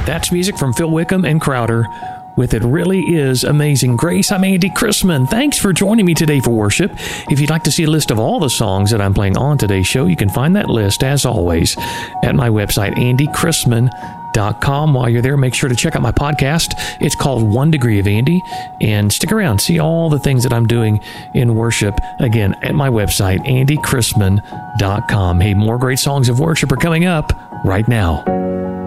That's music from Phil Wickham and Crowder with It Really Is Amazing Grace. I'm Andy Chrisman. Thanks for joining me today for worship. If you'd like to see a list of all the songs that I'm playing on today's show, you can find that list, as always, at my website, andychrisman.com. While you're there, make sure to check out my podcast. It's called One Degree of Andy. And stick around, see all the things that I'm doing in worship, again, at my website, andychrisman.com. Hey, more great songs of worship are coming up right now.